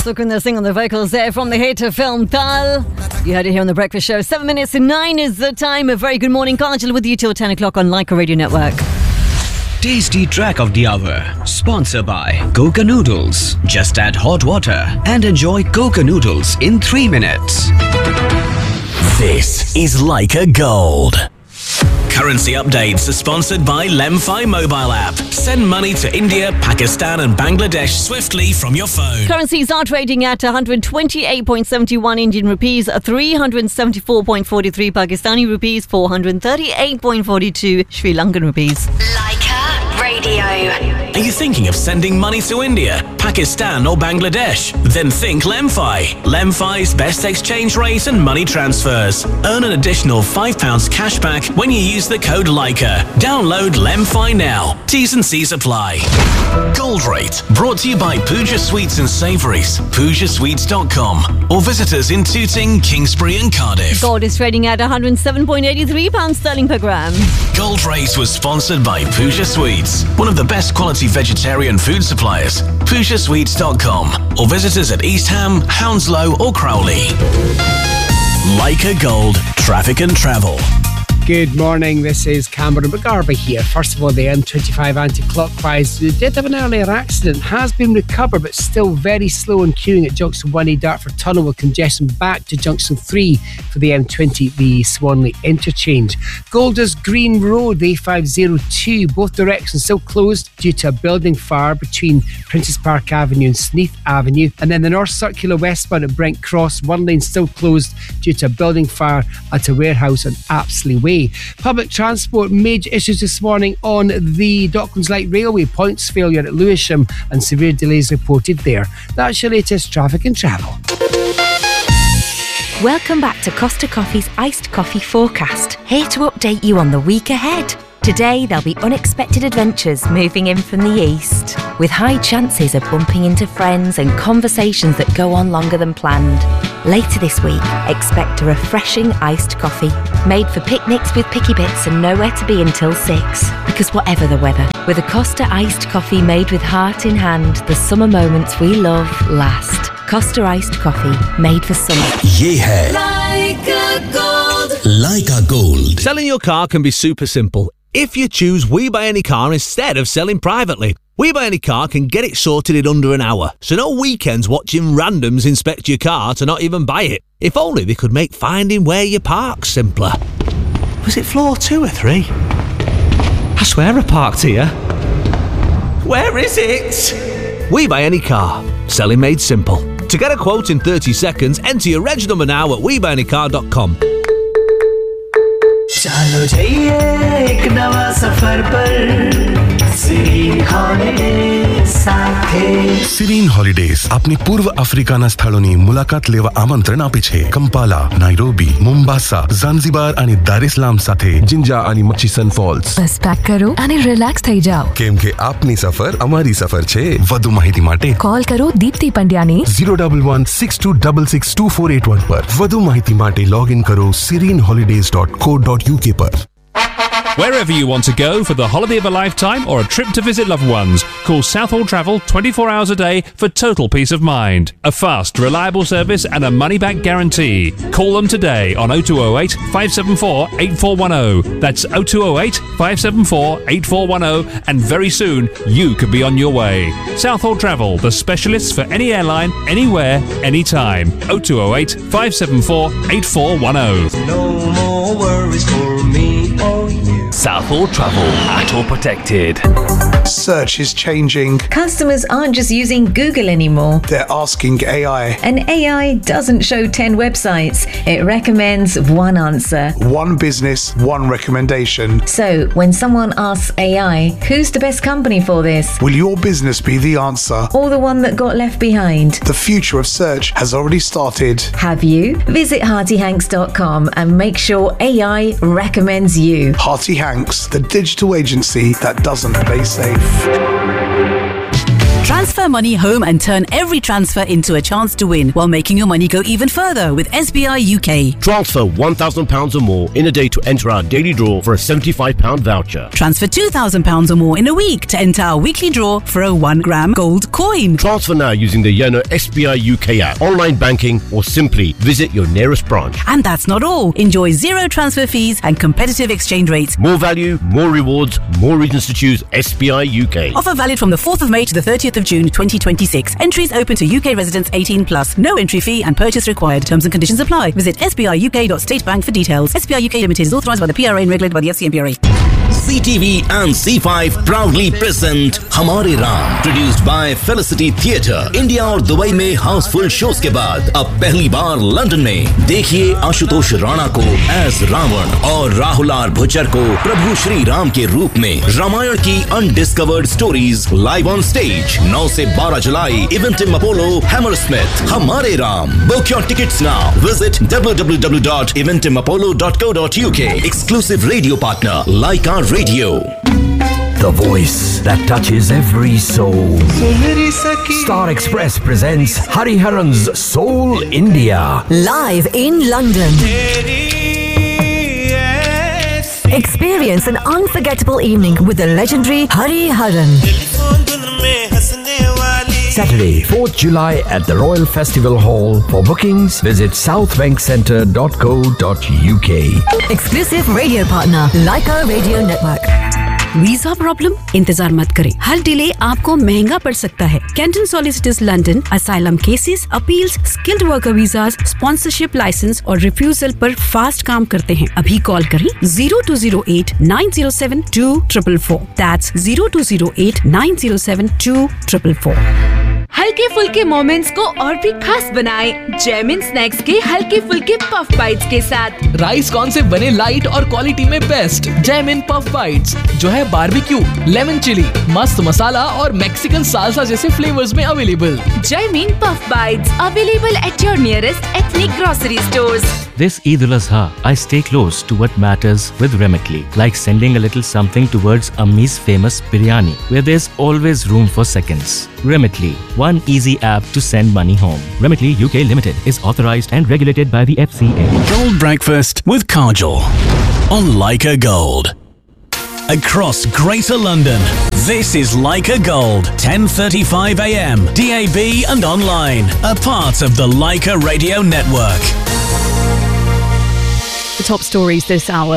Sukhinder Singh on the vocals there from the hit film Tal. You heard it here on The Breakfast Show. 7 minutes to 9 is the time. A very good morning. Kajal with you till 10 o'clock on Leica Radio Network. Tasty track of the hour. Sponsored by Coca Noodles. Just add hot water and enjoy Coca Noodles in 3 minutes. This is Leica Gold. Currency updates are sponsored by Lemfi mobile app. Send money to India, Pakistan and Bangladesh swiftly from your phone. Currencies are trading at 128.71 Indian rupees, 374.43 Pakistani rupees, 438.42 Sri Lankan rupees. Leica Radio. Are you thinking of sending money to India, Pakistan or Bangladesh? Then think Lemfi. Lemfi's best exchange rate and money transfers. Earn an additional £5 cash back when you use the code Leica. Download Lemfi now. T's and C's apply. Gold Rate, brought to you by Pooja Sweets and Savouries, PoojaSweets.com, or visit us in Tooting, Kingsbury and Cardiff. Gold is trading at £107.83 sterling per gram. Gold Rate was sponsored by Pooja Sweets, one of the best quality vegetarian food suppliers. PoojaSweets.com, or visit us at East Ham, Hounslow or Crowley. Leica Gold, traffic and travel. Good morning, this is Cameron McGarvey here. First of all, the M25 anti-clockwise. We did have an earlier accident, has been recovered but still very slow and queuing at Junction 1A Dartford Tunnel with congestion back to Junction 3 for the M20, the Swanley interchange. Golders Green Road, the A502, both directions still closed due to a building fire between Princes Park Avenue and Sneath Avenue. And then the North Circular westbound at Brent Cross, one lane still closed due to a building fire at a warehouse on Apsley Way. Public transport, major issues this morning on the Docklands Light Railway. Points failure at Lewisham and severe delays reported there. That's your latest traffic and travel. Welcome back to Costa Coffee's Iced Coffee Forecast. Here to update you on the week ahead. Today there'll be unexpected adventures moving in from the east, with high chances of bumping into friends and conversations that go on longer than planned. Later this week, expect a refreshing iced coffee, made for picnics with picky bits and nowhere to be until 6. Because whatever the weather, with a Costa iced coffee made with heart in hand, the summer moments we love last. Costa iced coffee, made for summer. Ye hai Leica Gold. Leica Gold. Selling your car can be super simple if you choose We Buy Any Car instead of selling privately. We Buy Any Car can get it sorted in under an hour, so no weekends watching randoms inspect your car to not even buy it. If only they could make finding where you park simpler. Was it floor 2 or 3? I swear I parked here. Where is it? We Buy Any Car. Selling made simple. To get a quote in 30 seconds, enter your reg number now at WeBuyAnyCar.com. चलो जाइए एक नवा सफर पर Sirin holidays साथे સિરીન holidays આપની પૂર્વ આફ્રિકાના સ્થળોની મુલાકાત લેવા આમંત્રણ આપે છે. કંપાલા, નાઇરોબી, મોમ્બાસા, ઝાંઝીબાર અને દારેસલામ સાથે જિંજા અને મચીસન ફોલ્સ. બસ પેક કરો અને રિલેક્સ થઈ જાઓ. કેમ કે આપની સફર અમારી સફર છે. વધુ માહિતી માટે કોલ કરો દીપ્તિ પંડ્યાને 01162262481 પર. વધુ માહિતી માટે લોગિન કરો sirinholidays.co.uk પર. Wherever you want to go for the holiday of a lifetime or a trip to visit loved ones, call Southall Travel 24 hours a day for total peace of mind. A fast, reliable service and a money-back guarantee. Call them today on 0208 574 8410. That's 0208 574 8410, and very soon you could be on your way. Southall Travel, the specialists for any airline, anywhere, anytime. 0208 574 8410. No more worries for me or you. Southall Travel, ATOL protected. Search is changing. Customers aren't just using Google anymore. They're asking AI. And AI doesn't show 10 websites. It recommends one answer. One business, one recommendation. So, when someone asks AI, who's the best company for this? Will your business be the answer? Or the one that got left behind? The future of search has already started. Have you? Visit HeartyHanks.com and make sure AI recommends you. Hearty Hanks, the digital agency that doesn't play safe. Transfer money home and turn every transfer into a chance to win while making your money go even further with SBI UK. Transfer £1,000 or more in a day to enter our daily draw for a £75 voucher. Transfer £2,000 or more in a week to enter our weekly draw for a 1-gram gold coin. Transfer now using the Yono SBI UK app, online banking, or simply visit your nearest branch. And that's not all. Enjoy zero transfer fees and competitive exchange rates. More value, more rewards, more reasons to choose SBI UK. Offer valid from the 4th of May to the 30th of June 2026. Entries open to UK residents 18+. No entry fee and purchase required. Terms and conditions apply. Visit sbiuk.statebank for details. SBI UK Limited is authorised by the PRA and regulated by the FCMPRA. CTV and C5 proudly present Hamare Ram, produced by Felicity Theatre. India और Dubai में Housefull shows के बाद अब पहली बार London में देखिए आशुतोष राणा को as Ravan और राहुल आर भुच्चर को प्रभु श्री राम के रूप में। रामायण की undiscovered stories live on stage 9 से 12 जुलाई इवेंटिम अपोलो हैमरस्मिथ। हमारे Ram, book your tickets now. Visit www.eventimapollo.co.uk. Exclusive radio partner Laika Radio. The voice that touches every soul. Star Express presents Hariharan's Soul India. Live in London. Experience an unforgettable evening with the legendary Hariharan. Saturday, 4th July at the Royal Festival Hall. For bookings, visit southbankcentre.co.uk. Exclusive radio partner Laika Radio Network. Visa problem? इंतजार मत करें। हर delay आपको महंगा पड़ सकता है। Canton solicitors London asylum cases, appeals, skilled worker visas, sponsorship licence और refusal पर फास्ट काम करते हैं। अभी कॉल करें 0208-907-2444। That's 0208-907-2444। हल्के फुल्के मोमेंट्स को और भी खास बनाएं जैमिन स्नैक्स के हल्के फुल्के पफ बाइट्स के साथ। राइस कॉर्न से बने लाइट और क्वालिटी में बेस्ट जैमिन पफ बाइट्स, जो है बारबेक्यू, लेमन चिली, मस्त मसाला और मैक्सिकन सालसा जैसे फ्लेवर्स में available. Jaimin puff bytes available at your nearest ethnic grocery stores. This Eid al-Adha, I stay close to what matters with Remitly, like sending a little something towards Ammi's famous biryani, where there's always room for seconds. Remitly, one easy app to send money home. Remitly UK Limited is authorized and regulated by the FCA. Gold Breakfast with Kajol on Leica Gold. Across Greater London, this is Leica Gold, 10:35 AM, DAB and online, a part of the Leica Radio Network. The top stories this hour.